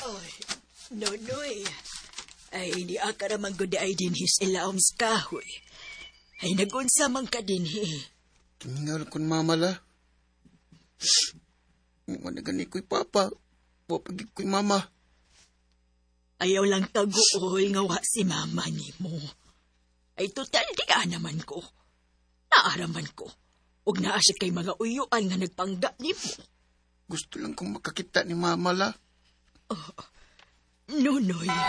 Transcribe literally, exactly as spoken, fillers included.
Ay, Nonoy. Ay, di ka naman good ay din his ilawms kahoy. Ay, nagunsa man ka din hi. Tingal kon mamala. Managani ko'y papa. Wapagig ko'y mama. Ayaw lang taguol nga wa si mama ni mo. Ay, total di ka naman ko. Naaraman ko. Huwag naa siya kay mga uyuan nga nagpangga ni mo. Gusto lang kong makakita ni mama la. Oh, Nonoy.